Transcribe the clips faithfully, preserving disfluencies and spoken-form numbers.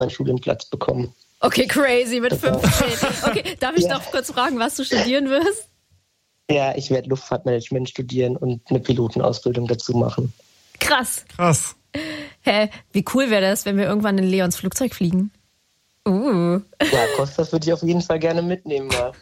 meinen Studienplatz bekommen. Okay, crazy, mit fünfzehn. Okay, darf ich ja. noch kurz fragen, was du studieren wirst? Ja, ich werde Luftfahrtmanagement studieren und eine Pilotenausbildung dazu machen. Krass. Krass. Hä, wie cool wäre das, wenn wir irgendwann in Leons Flugzeug fliegen? Uh. Ja, Kostas würde ich auf jeden Fall gerne mitnehmen. Ja.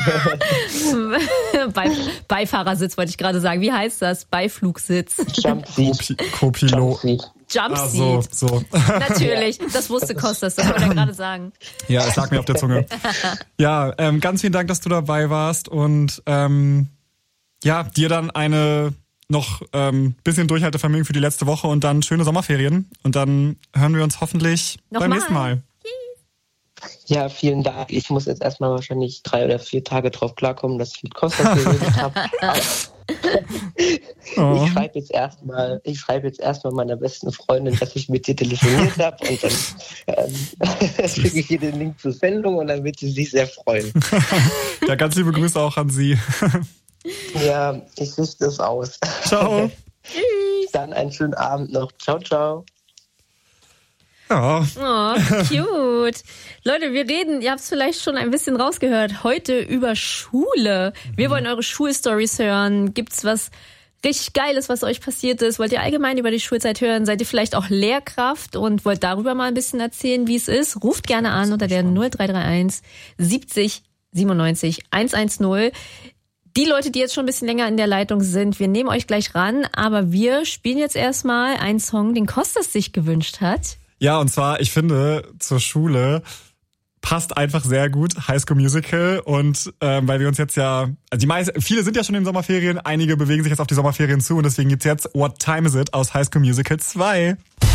Ah! Bei, Beifahrersitz wollte ich gerade sagen. Wie heißt das? Beiflugsitz. Jumpseat. Co-Pilot. Jumpseat. Ah, so, so. Natürlich, das wusste Kostas, das wollte er gerade sagen. Ja, es lag mir auf der Zunge. Ja, ähm, ganz vielen Dank, dass du dabei warst und ähm, ja, dir dann eine noch ähm, bisschen Durchhaltevermögen für die letzte Woche und dann schöne Sommerferien und dann hören wir uns hoffentlich noch beim mal. nächsten Mal. Ja, vielen Dank. Ich muss jetzt erstmal wahrscheinlich drei oder vier Tage drauf klarkommen, dass ich mit Kostas geredet habe. Oh. Ich schreibe jetzt erstmal, ich schreibe jetzt erstmal meiner besten Freundin, dass ich mit dir telefoniert habe und dann ähm, schicke ich ihr den Link zur Sendung und dann wird sie sich sehr freuen. Ja, ganz liebe Grüße auch an sie. Ja, ich richte es aus. Ciao. Tschüss. Dann einen schönen Abend noch. Ciao, ciao. Ja. Oh, cute. Leute, wir reden, ihr habt es vielleicht schon ein bisschen rausgehört, heute über Schule. Wir wollen eure Schulstories hören. Gibt's was richtig Geiles, was euch passiert ist? Wollt ihr allgemein über die Schulzeit hören? Seid ihr vielleicht auch Lehrkraft und wollt darüber mal ein bisschen erzählen, wie es ist? Ruft gerne an unter der null drei drei eins siebzig siebenundneunzig hundertzehn. Die Leute, die jetzt schon ein bisschen länger in der Leitung sind, wir nehmen euch gleich ran, aber wir spielen jetzt erstmal einen Song, den Kostas sich gewünscht hat. Ja, und zwar, ich finde, zur Schule passt einfach sehr gut High School Musical und ähm, weil wir uns jetzt ja, also die meisten, viele sind ja schon in den Sommerferien, einige bewegen sich jetzt auf die Sommerferien zu und deswegen gibt's jetzt What Time Is It aus High School Musical zwei.